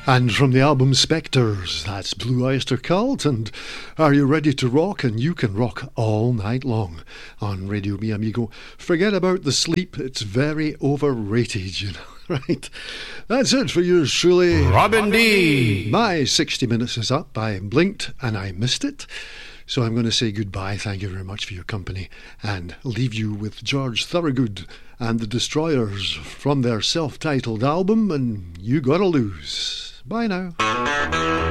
And from the album Spectres, that's Blue Oyster Cult, and Are You Ready to Rock? And you can rock all night long on Radio Mi Amigo. Forget about the sleep, it's very overrated, you know, right? That's it for yours truly, Robin D. My 60 minutes is up. I blinked and I missed it. So I'm going to say goodbye. Thank you very much for your company and leave you with George Thorogood and the Destroyers from their self-titled album, And You Gotta Lose. Bye now.